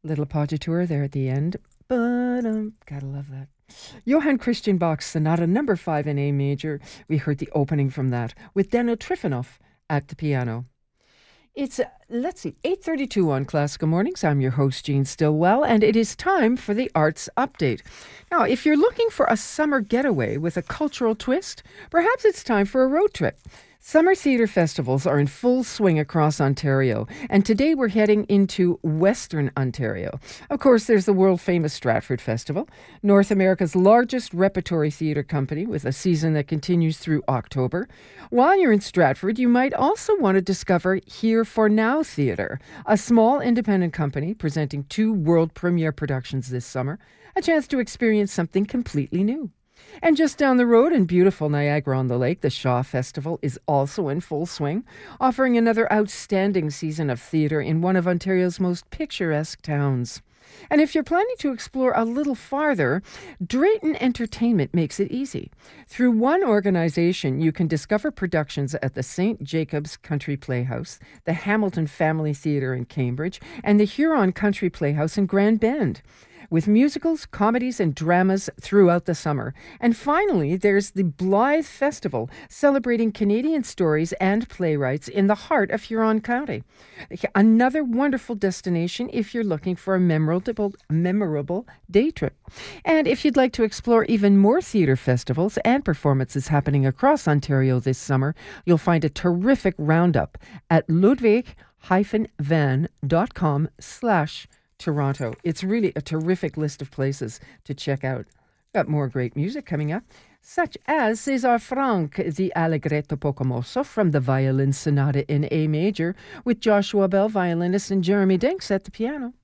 Little partitura there at the end. But gotta love that. Johann Christian Bach's Sonata Number 5 in A major. We heard the opening from that with Daniel Trifonov at the piano. It's, let's see, 8:32 on Classical Mornings. I'm your host, Jean Stillwell, and it is time for the Arts Update. Now, if you're looking for a summer getaway with a cultural twist, perhaps it's time for a road trip. Summer theatre festivals are in full swing across Ontario, and today we're heading into Western Ontario. Of course, there's the world-famous Stratford Festival, North America's largest repertory theatre company with a season that continues through October. While you're in Stratford, you might also want to discover Here for Now Theatre, a small independent company presenting 2 world premiere productions this summer, a chance to experience something completely new. And just down the road in beautiful Niagara-on-the-Lake, the Shaw Festival is also in full swing, offering another outstanding season of theatre in one of Ontario's most picturesque towns. And if you're planning to explore a little farther, Drayton Entertainment makes it easy. Through one organization, you can discover productions at the St. Jacob's Country Playhouse, the Hamilton Family Theatre in Cambridge, and the Huron Country Playhouse in Grand Bend, with musicals, comedies, and dramas throughout the summer. And finally, there's the Blythe Festival, celebrating Canadian stories and playwrights in the heart of Huron County. Another wonderful destination if you're looking for a memorable day trip. And if you'd like to explore even more theatre festivals and performances happening across Ontario this summer, you'll find a terrific roundup at ludwig-van.com/Toronto. It's really a terrific list of places to check out. Got more great music coming up, such as César Franck, the Allegretto poco mosso from the Violin Sonata in A major, with Joshua Bell, violinist, and Jeremy Dinks at the piano.